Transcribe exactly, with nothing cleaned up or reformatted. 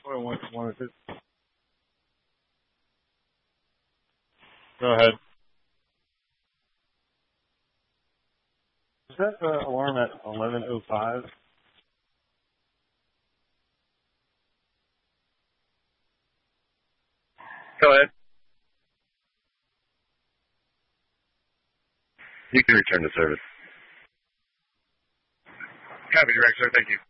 One, one, two. Go ahead. Is that uh, alarm at eleven oh five? Go ahead. You can return to service. Copy, Director. Thank you.